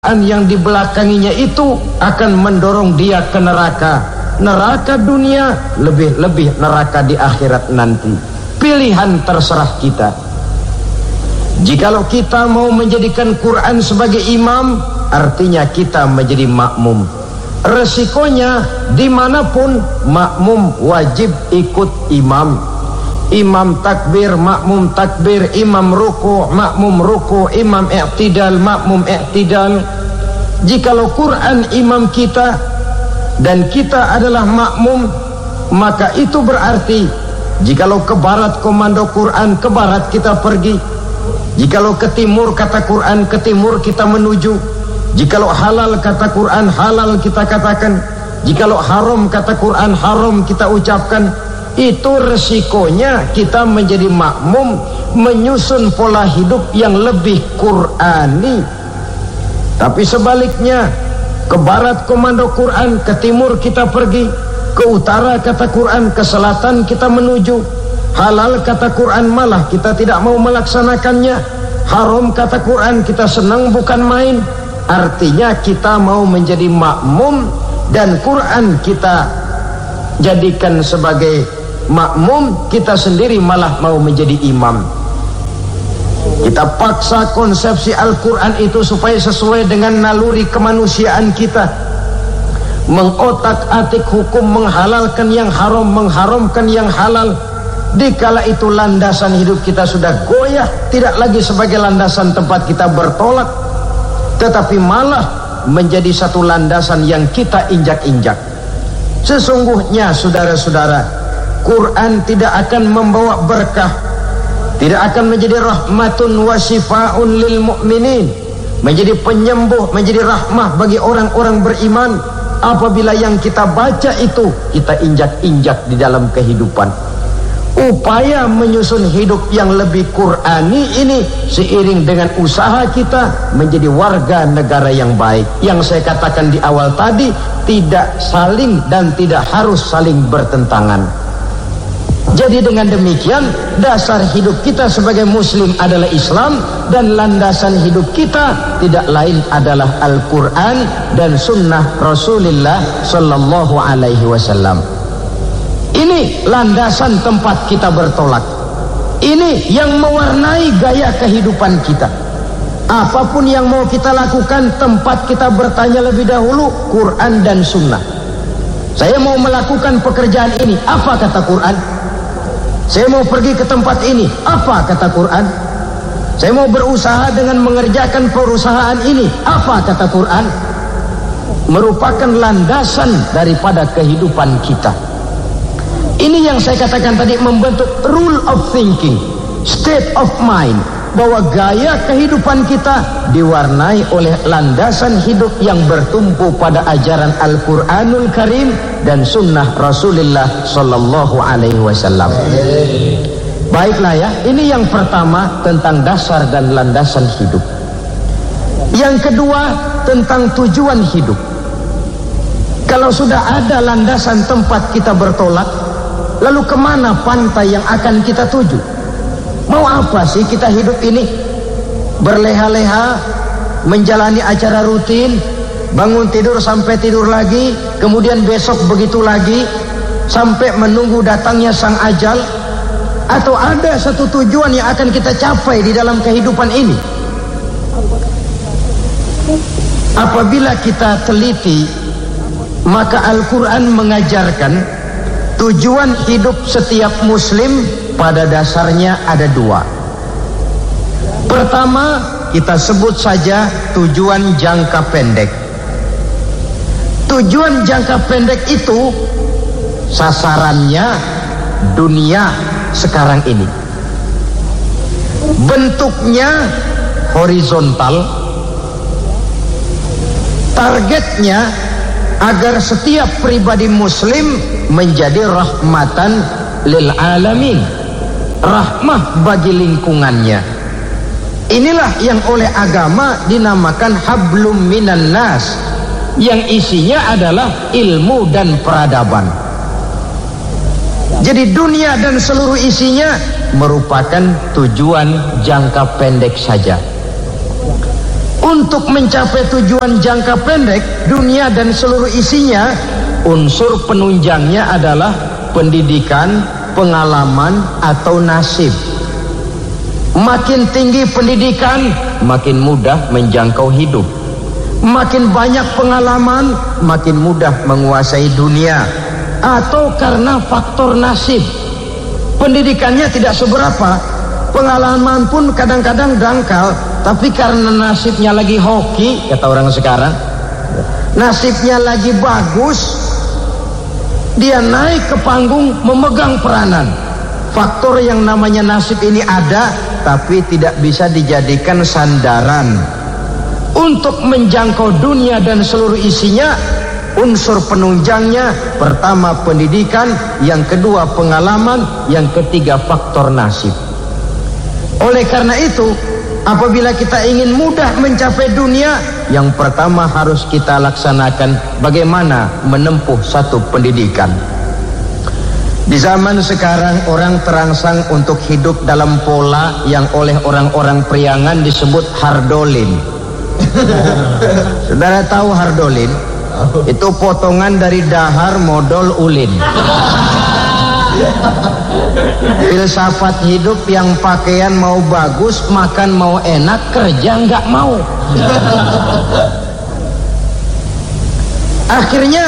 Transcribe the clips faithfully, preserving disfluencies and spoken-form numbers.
yang dibelakanginya itu akan mendorong dia ke neraka. Neraka dunia, lebih-lebih neraka di akhirat nanti. Pilihan terserah kita. Jikalau kita mau menjadikan Quran sebagai imam, artinya kita menjadi makmum. Resikonya dimanapun makmum wajib ikut imam. Imam takbir, makmum takbir, imam ruku, makmum ruku, imam i'tidal, makmum i'tidal. Jikalau Quran imam kita dan kita adalah makmum, maka itu berarti jikalau ke barat komando Quran, ke barat kita pergi. Jikalau ke timur kata Quran, ke timur kita menuju. Jikalau halal kata Quran, halal kita katakan. Jikalau haram kata Quran, haram kita ucapkan. Itu resikonya kita menjadi makmum, menyusun pola hidup yang lebih Qurani. Tapi sebaliknya, ke barat komando Quran, ke timur kita pergi, ke utara kata Quran, ke selatan kita menuju. Halal kata Quran malah kita tidak mau melaksanakannya. Haram kata Quran kita senang bukan main. Artinya kita mau menjadi makmum dan Quran kita jadikan sebagai makmum, kita sendiri malah mau menjadi imam. Kita paksa konsepsi Al-Quran itu supaya sesuai dengan naluri kemanusiaan kita, mengotak-atik hukum, menghalalkan yang haram, mengharamkan yang halal. Dikala itu landasan hidup kita sudah goyah, tidak lagi sebagai landasan tempat kita bertolak, tetapi malah menjadi satu landasan yang kita injak-injak. Sesungguhnya saudara-saudara, Quran tidak akan membawa berkah, tidak akan menjadi rahmatun wa shifaun lil mu'minin, menjadi penyembuh, menjadi rahmah bagi orang-orang beriman, apabila yang kita baca itu kita injak-injak di dalam kehidupan. Upaya menyusun hidup yang lebih Qurani ini seiring dengan usaha kita menjadi warga negara yang baik. Yang saya katakan di awal tadi, tidak saling dan tidak harus saling bertentangan. Jadi dengan demikian, dasar hidup kita sebagai muslim adalah Islam, dan landasan hidup kita tidak lain adalah Al-Quran dan sunnah Rasulullah sallallahu alaihi wasallam. Ini landasan tempat kita bertolak. Ini yang mewarnai gaya kehidupan kita. Apapun yang mau kita lakukan, tempat kita bertanya lebih dahulu Quran dan sunnah. Saya mau melakukan pekerjaan ini, apa kata Quran? Saya mau pergi ke tempat ini, apa kata Quran? Saya mau berusaha dengan mengerjakan perusahaan ini, apa kata Quran? Merupakan landasan daripada kehidupan kita. Ini yang saya katakan tadi, membentuk rule of thinking, state of mind, bahwa gaya kehidupan kita diwarnai oleh landasan hidup yang bertumpu pada ajaran Al-Quranul Karim dan sunnah Rasulullah sallallahu alaihi wasallam. Baiklah ya, ini yang pertama tentang dasar dan landasan hidup. Yang kedua tentang tujuan hidup. Kalau sudah ada landasan tempat kita bertolak, lalu kemana pantai yang akan kita tuju? Mau apa sih kita hidup ini? Berleha-leha, menjalani acara rutin, bangun tidur sampai tidur lagi, kemudian besok begitu lagi, sampai menunggu datangnya sang ajal? Atau ada satu tujuan yang akan kita capai di dalam kehidupan ini? Apabila kita teliti, maka Al-Quran mengajarkan tujuan hidup setiap muslim pada dasarnya ada dua. Pertama, kita sebut saja tujuan jangka pendek. Tujuan jangka pendek itu sasarannya dunia sekarang ini. Bentuknya horizontal. Targetnya agar setiap pribadi muslim menjadi rahmatan lil alamin, rahmah bagi lingkungannya. Inilah yang oleh agama dinamakan hablum minan nas, yang isinya adalah ilmu dan peradaban. Jadi dunia dan seluruh isinya merupakan tujuan jangka pendek saja. Untuk mencapai tujuan jangka pendek dunia dan seluruh isinya, unsur penunjangnya adalah pendidikan, pengalaman atau nasib. Makin tinggi pendidikan, makin mudah menjangkau hidup. Makin banyak pengalaman, makin mudah menguasai dunia. Atau karena faktor nasib, pendidikannya tidak seberapa, pengalaman pun kadang-kadang dangkal, tapi karena nasibnya lagi hoki, kata orang sekarang, nasibnya lagi bagus, dia naik ke panggung memegang peranan. Faktor yang namanya nasib ini ada, tapi tidak bisa dijadikan sandaran. Untuk menjangkau dunia dan seluruh isinya, unsur penunjangnya pertama pendidikan, yang kedua pengalaman, yang ketiga faktor nasib. Oleh karena itu, apabila kita ingin mudah mencapai dunia, yang pertama harus kita laksanakan bagaimana menempuh satu pendidikan. Di zaman sekarang orang terangsang untuk hidup dalam pola yang oleh orang-orang priangan disebut hardolin. Saudara tahu hardolin? Itu potongan dari dahar modal ulin. Filsafat hidup yang pakaian mau bagus, makan mau enak, kerja nggak mau. Akhirnya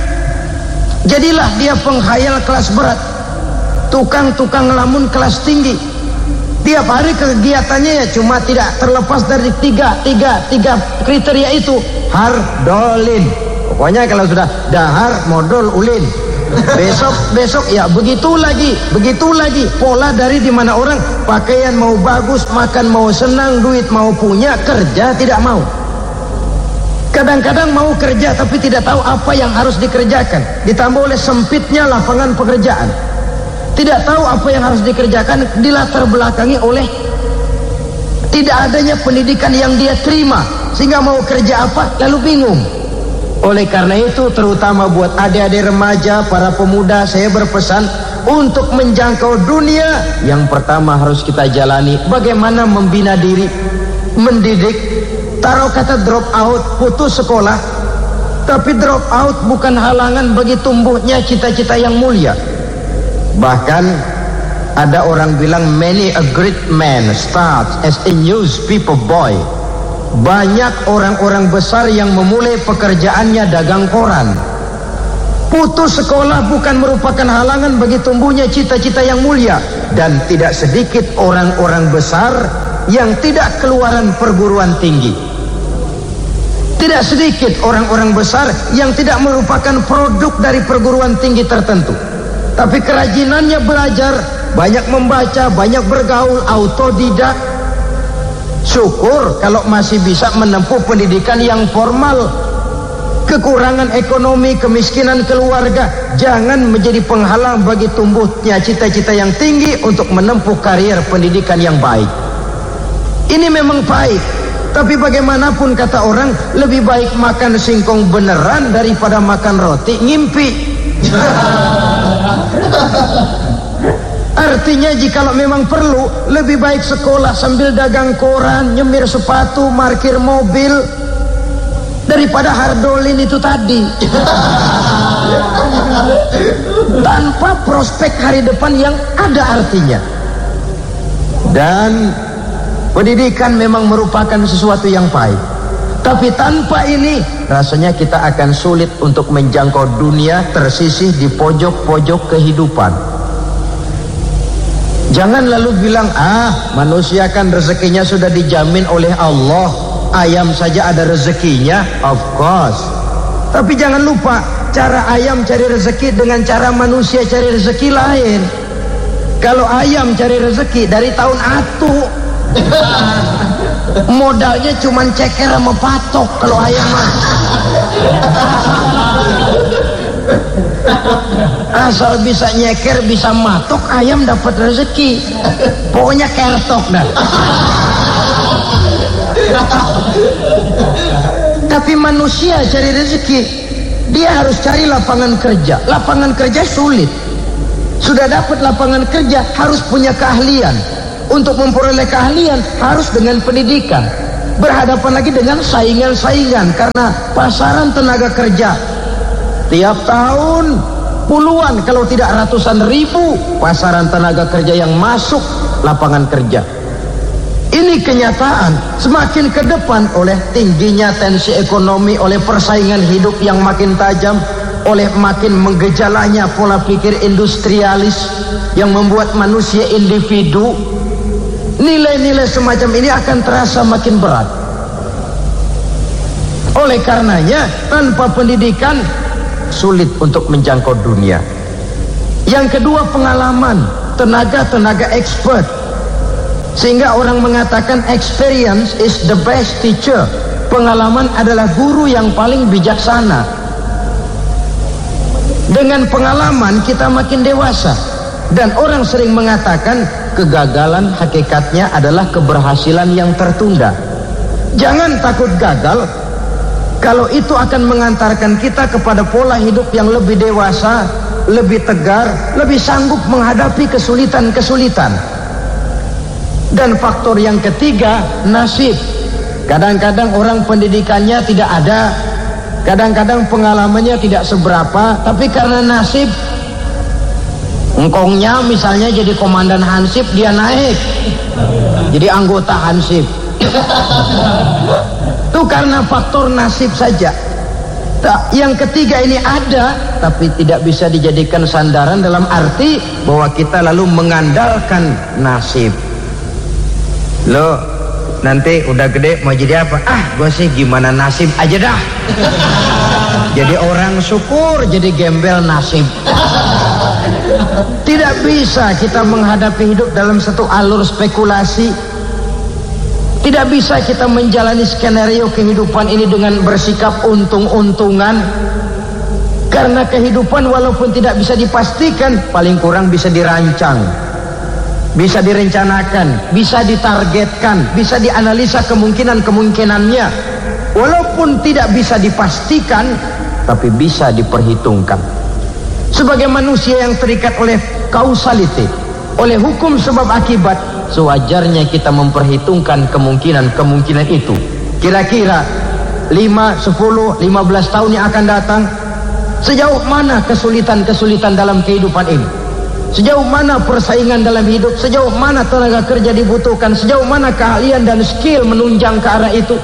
jadilah dia penghayal kelas berat, tukang-tukang lamun kelas tinggi. Tiap hari kegiatannya ya cuma tidak terlepas dari tiga, tiga, tiga kriteria itu. Hardolin. Pokoknya kalau sudah dahar, modal, ulin. Besok, besok ya begitu lagi, begitu lagi. Pola dari dimana orang pakaian mau bagus, makan mau senang, duit mau punya, kerja tidak mau. Kadang-kadang mau kerja tapi tidak tahu apa yang harus dikerjakan. Ditambah oleh sempitnya lapangan pekerjaan. Tidak tahu apa yang harus dikerjakan, dilatar belakangi oleh tidak adanya pendidikan yang dia terima, sehingga mau kerja apa lalu bingung. Oleh karena itu, terutama buat adik-adik remaja, para pemuda, saya berpesan untuk menjangkau dunia, yang pertama harus kita jalani bagaimana membina diri, mendidik. Taruh kata drop out, putus sekolah, tapi drop out bukan halangan bagi tumbuhnya cita-cita yang mulia. Bahkan ada orang bilang many a great man starts as a newspaper boy. Banyak orang-orang besar yang memulai pekerjaannya dagang koran. Putus sekolah bukan merupakan halangan bagi tumbuhnya cita-cita yang mulia. Dan tidak sedikit orang-orang besar yang tidak keluaran perguruan tinggi. Tidak sedikit orang-orang besar yang tidak merupakan produk dari perguruan tinggi tertentu, tapi kerajinannya belajar, banyak membaca, banyak bergaul, autodidak. Syukur kalau masih bisa menempuh pendidikan yang formal. Kekurangan ekonomi, kemiskinan keluarga jangan menjadi penghalang bagi tumbuhnya cita-cita yang tinggi untuk menempuh karier pendidikan yang baik. Ini memang baik, tapi bagaimanapun kata orang, lebih baik makan singkong beneran daripada makan roti ngimpi. Artinya jikalau memang perlu, lebih baik sekolah sambil dagang koran, nyemir sepatu, parkir mobil, daripada hardolin itu tadi. Tanpa prospek hari depan yang ada artinya. Dan pendidikan memang merupakan sesuatu yang baik, tapi tanpa ini rasanya kita akan sulit untuk menjangkau dunia, tersisih di pojok-pojok kehidupan. Jangan lalu bilang, ah manusia kan rezekinya sudah dijamin oleh Allah, ayam saja ada rezekinya. Of course. Tapi jangan lupa, cara ayam cari rezeki dengan cara manusia cari rezeki lain. Kalau ayam cari rezeki dari tahun atu, modalnya cuman ceker sama patok. Kalau ayam mah asal bisa nyeker, bisa matok, ayam dapat rezeki. Pokoknya kertok dah. Tapi manusia cari rezeki, dia harus cari lapangan kerja. Lapangan kerja sulit. Sudah dapat lapangan kerja, harus punya keahlian. Untuk memperoleh keahlian harus dengan pendidikan. berhadapan lagi dengan saingan-saingan karena pasaran tenaga kerja tiap tahun puluhan kalau tidak ratusan ribu pasaran tenaga kerja yang masuk lapangan kerja. Ini kenyataan. Semakin ke depan oleh tingginya tensi ekonomi, oleh persaingan hidup yang makin tajam, oleh makin menggejalanya pola pikir industrialis yang membuat manusia individu, nilai-nilai semacam ini akan terasa makin berat. Oleh karenanya tanpa pendidikan sulit untuk menjangkau dunia. Yang kedua, pengalaman, tenaga-tenaga expert. Sehingga orang mengatakan experience is the best teacher. Pengalaman adalah guru yang paling bijaksana. Dengan pengalaman kita makin dewasa. Dan orang sering mengatakan kegagalan hakikatnya adalah keberhasilan yang tertunda. Jangan takut gagal, kalau itu akan mengantarkan kita kepada pola hidup yang lebih dewasa, lebih tegar, lebih sanggup menghadapi kesulitan-kesulitan. Dan faktor yang ketiga, nasib. Kadang-kadang orang pendidikannya tidak ada, kadang-kadang pengalamannya tidak seberapa, tapi karena nasib, engkongnya misalnya jadi komandan Hansip, dia naik jadi anggota Hansip. Itu karena faktor nasib saja. Yang ketiga ini ada, tapi tidak bisa dijadikan sandaran dalam arti bahwa kita lalu mengandalkan nasib. Lo nanti udah gede mau jadi apa? Ah, gue sih gimana nasib aja dah. Jadi orang syukur, jadi gembel nasib. Tidak bisa kita menghadapi hidup dalam satu alur spekulasi. Tidak bisa kita menjalani skenario kehidupan ini dengan bersikap untung-untungan. Karena kehidupan walaupun tidak bisa dipastikan, paling kurang bisa dirancang, bisa direncanakan, bisa ditargetkan, bisa dianalisa kemungkinan-kemungkinannya. Walaupun tidak bisa dipastikan, tapi bisa diperhitungkan. Sebagai manusia yang terikat oleh causality, oleh hukum sebab akibat, sewajarnya kita memperhitungkan kemungkinan-kemungkinan itu. Kira-kira lima, sepuluh, lima belas tahun yang akan datang, sejauh mana kesulitan-kesulitan dalam kehidupan ini, sejauh mana persaingan dalam hidup, sejauh mana tenaga kerja dibutuhkan, sejauh mana keahlian dan skill menunjang ke arah itu.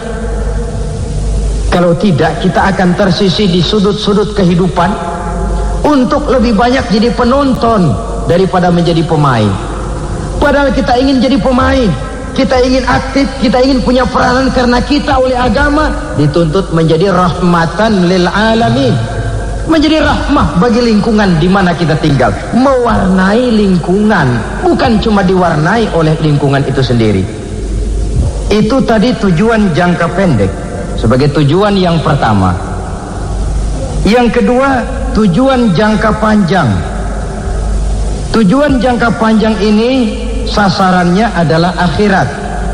Kalau tidak, kita akan tersisih di sudut-sudut kehidupan untuk lebih banyak jadi penonton daripada menjadi pemain. Padahal kita ingin jadi pemain, kita ingin aktif, kita ingin punya peranan karena kita oleh agama dituntut menjadi rahmatan lil alamin, menjadi rahmah bagi lingkungan di mana kita tinggal, mewarnai lingkungan, bukan cuma diwarnai oleh lingkungan itu sendiri. Itu tadi tujuan jangka pendek sebagai tujuan yang pertama. Yang kedua, tujuan jangka panjang. Tujuan jangka panjang ini sasarannya adalah akhirat.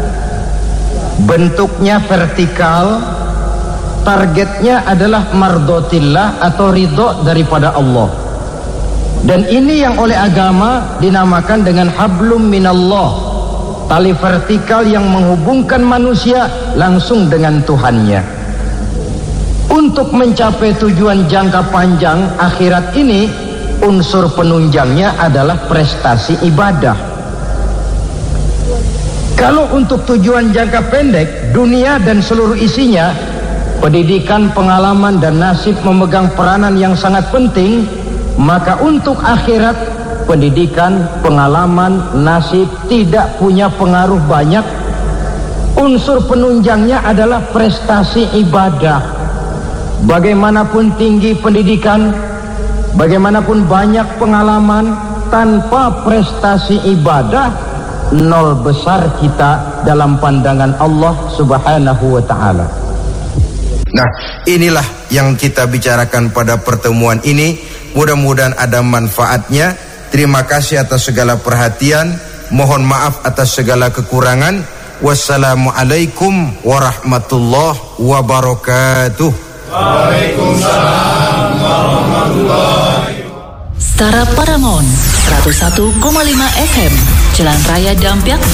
Bentuknya vertikal, targetnya adalah mardotillah atau ridho daripada Allah. Dan ini yang oleh agama dinamakan dengan hablum minallah, tali vertikal yang menghubungkan manusia langsung dengan Tuhannya. Untuk mencapai tujuan jangka panjang akhirat ini, unsur penunjangnya adalah prestasi ibadah. Kalau untuk tujuan jangka pendek, dunia dan seluruh isinya, pendidikan, pengalaman, dan nasib memegang peranan yang sangat penting, maka untuk akhirat, pendidikan, pengalaman, nasib tidak punya pengaruh banyak. Unsur penunjangnya adalah prestasi ibadah. Bagaimanapun tinggi pendidikan, bagaimanapun banyak pengalaman, tanpa prestasi ibadah, nol besar kita dalam pandangan Allah Subhanahu wa ta'ala. Nah, inilah yang kita bicarakan pada pertemuan ini. Mudah-mudahan ada manfaatnya. Terima kasih atas segala perhatian. Mohon maaf atas segala kekurangan. Wassalamualaikum warahmatullahi wabarakatuh. Waalaikumsalam warahmatullahi wabarakatuh. Setara Paramount seratus satu koma lima F M, Jalan Raya Dampyak,